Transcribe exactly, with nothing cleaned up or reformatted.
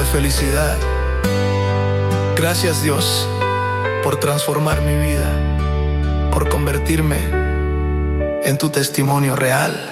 de felicidad. Gracias, Dios, por transformar mi vida, por convertirme en tu testimonio real.